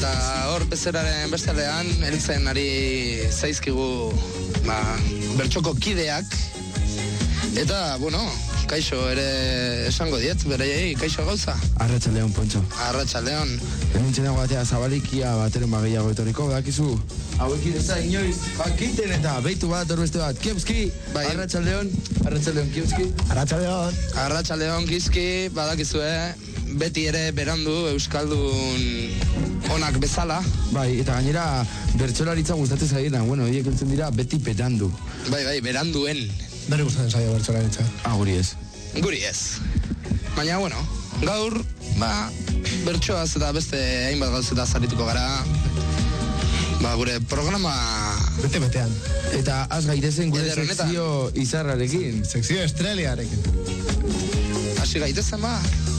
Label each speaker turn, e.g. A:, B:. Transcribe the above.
A: Eta hor bezeraren bestalean, eritzen ari zaizkigu bertxoko kideak. Eta, bueno, kaixo ere esango diet, bereiei, kaixo gauza.
B: Arratsaldeon, Pontxo.
A: Arratsaldeon.
B: Hementxenago batea zabalikia bateren bageiago etorriko, dakizu. Hauekin ez da inoiz, jakiten eta beitu bat, orbeste bat. Kiepski, bai. Arratsaldeon, Kiepski.
A: Arratsaldeon, Kiepski, badakizue, beti ere berandu euskaldun onak bezala.
B: Bai, eta gainera bertsolaritza gustatzen zaiena, bueno, horiek entzun dira beti berandu.
A: Bai, beranduen.
C: Nere gustatzen zaio bertsolaritza.
B: Guri ez.
A: Guri ez. Baina, bueno, gaur, bertsoaz eta beste hainbat gauzeta zarituko gara. Gure programa...
C: Bete-betean.
B: Eta az gaitezen gure sekzio izarrarekin.
C: Sekzio estreliarekin.
A: Hasi gaitezen,